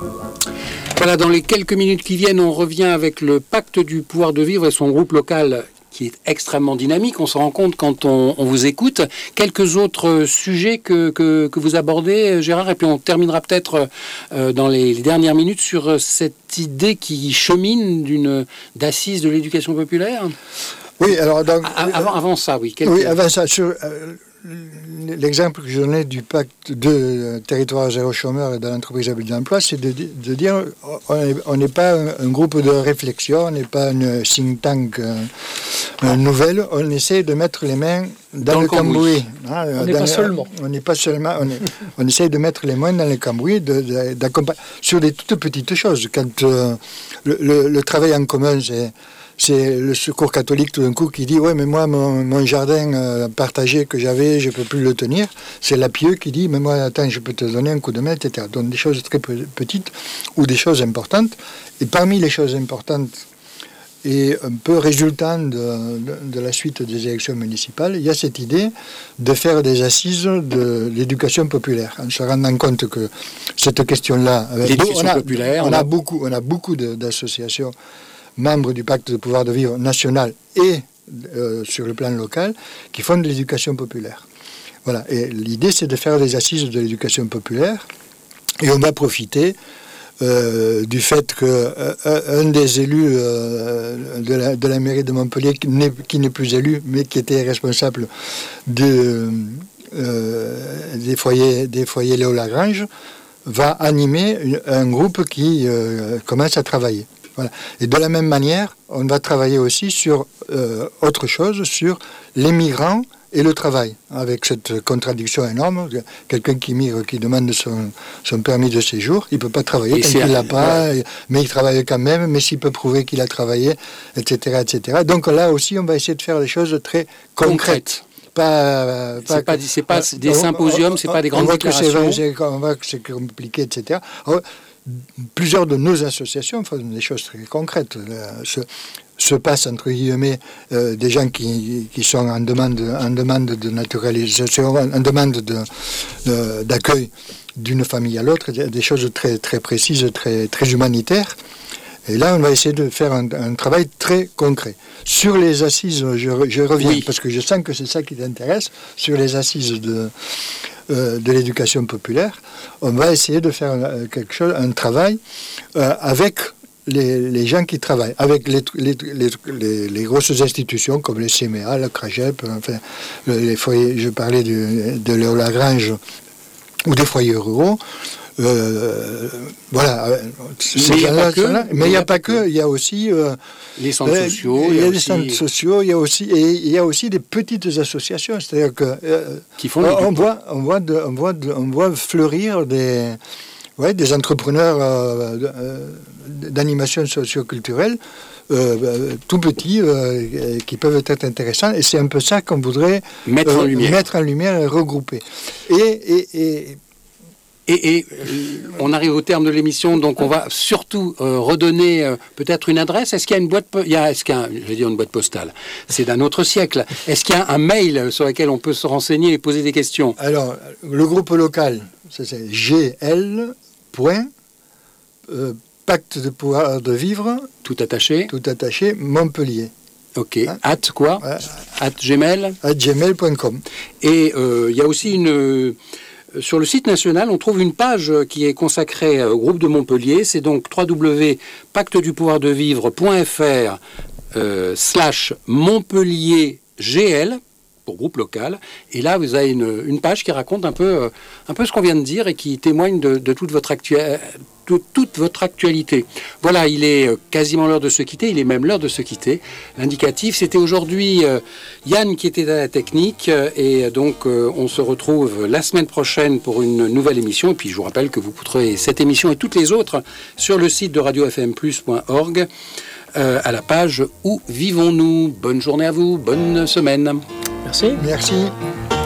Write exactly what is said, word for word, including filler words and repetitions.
Voilà, dans les quelques minutes qui viennent, on revient avec le Pacte du pouvoir de vivre et son groupe local qui est extrêmement dynamique. On se rend compte quand on, on vous écoute. Quelques autres sujets que, que, que vous abordez, Gérard, et puis on terminera peut-être euh, dans les, les dernières minutes sur cette idée qui chemine d'une, d'assise de l'éducation populaire. Oui, alors... Donc, avant, avant ça, oui. Quelques... Oui, avant ça, sur... Euh, l'exemple que je donnais du pacte de territoire zéro chômeur et de l'entreprise à but d'emploi, c'est de, de dire on n'est pas un, un groupe de réflexion, on n'est pas une think tank euh, nouvelle, on essaie de mettre les mains dans, dans le cambouis. Hein, on n'est pas les, seulement. On n'est pas seulement, on, est, on essaie de mettre les mains dans le cambouis, de, de, d'accompagner sur des toutes petites choses. Quand euh, le, le, le travail en commun, c'est C'est le Secours catholique tout d'un coup qui dit « Ouais, mais moi, mon, mon jardin euh, partagé que j'avais, je ne peux plus le tenir. » C'est l'Apieux qui dit « Mais moi, attends, je peux te donner un coup de main, et cetera » Donc des choses très petites ou des choses importantes. Et parmi les choses importantes et un peu résultant de, de, de la suite des élections municipales, il y a cette idée de faire des assises de l'éducation populaire, en se rendant compte que cette question-là... L'éducation on a, populaire... On a, beaucoup, on a beaucoup de, d'associations membres du pacte de pouvoir de vivre national et euh, sur le plan local, qui font de l'éducation populaire. Voilà. Et l'idée, c'est de faire des assises de l'éducation populaire, et on va profiter euh, du fait qu'un euh, des élus euh, de, la, de la mairie de Montpellier, qui n'est, qui n'est plus élu, mais qui était responsable de, euh, des, foyers, des foyers Léo Lagrange, va animer une, un groupe qui euh, commence à travailler. Voilà. Et de la même manière, on va travailler aussi sur euh, autre chose, sur les migrants et le travail, avec cette contradiction énorme. Quelqu'un qui migre, qui demande son, son permis de séjour, il ne peut pas travailler tant qu'il ne l'a pas, ouais. Mais il travaille quand même, mais s'il peut prouver qu'il a travaillé, et cetera, et cetera. Donc là aussi, on va essayer de faire des choses très concrètes. Concrète. Pas, pas, c'est pas, c'est pas euh, des symposiums, on, c'est pas des grandes on déclarations. C'est, on voit que c'est compliqué, et cetera. Alors, plusieurs de nos associations font des choses très concrètes. Se, se passe, entre guillemets, euh, des gens qui, qui sont en demande, en demande de naturalisation, en demande de, de, d'accueil d'une famille à l'autre, des choses très, très précises, très, très humanitaires. Et là, on va essayer de faire un, un travail très concret. Sur les assises, je, je reviens, oui. Parce que je sens que c'est ça qui t'intéresse, sur les assises de... Euh, de l'éducation populaire, on va essayer de faire euh, quelque chose, un travail euh, avec les, les gens qui travaillent, avec les, les, les, les, les grosses institutions comme les C M E A, le CRAGEP, enfin, les foyers, je parlais du, de Léo Lagrange ou des foyers ruraux. Euh, voilà, mais il n'y a pas que, mais il n'y a pas que, il y a aussi euh, les centres euh, sociaux, il y a, y a des aussi... centres sociaux, il y a aussi et il y a aussi des petites associations, c'est-à-dire que euh, qui font on, on voit on voit de, on voit de, on voit fleurir des ouais, des entrepreneurs euh, euh, d'animation socio-culturelle euh, tout petits euh, qui peuvent être intéressants, et c'est un peu ça qu'on voudrait mettre euh, en lumière, mettre en lumière et regrouper. Et, et, et Et, et euh, on arrive au terme de l'émission, donc on va surtout euh, redonner euh, peut-être une adresse. Est-ce qu'il y a une boîte, po- il y a, est-ce qu'il y a, je vais dire une boîte postale, c'est d'un autre siècle. Est-ce qu'il y a un mail sur lequel on peut se renseigner et poser des questions? Alors, le groupe local, ça c'est G L. Euh, pacte de pouvoir de vivre. Tout attaché. Tout attaché, Montpellier. Ok. Hein? At quoi? Ouais. At gmail. At gmail point com. Et il euh, y a aussi une... Sur le site national, on trouve une page qui est consacrée au groupe de Montpellier. C'est donc w w w point pacte du pouvoir de vivre point f r euh, slash Montpellier G L pour groupe local. Et là, vous avez une, une page qui raconte un peu, un peu ce qu'on vient de dire et qui témoigne de, de toute votre actualité. De toute votre actualité. Voilà, il est quasiment l'heure de se quitter, il est même l'heure de se quitter. L'indicatif, c'était aujourd'hui euh, Yann qui était à la technique, euh, et donc euh, on se retrouve la semaine prochaine pour une nouvelle émission. Et puis je vous rappelle que vous pourrez cette émission et toutes les autres sur le site de radio f m plus point org euh, à la page Où vivons-nous. Bonne journée à vous, bonne semaine. Merci. Merci.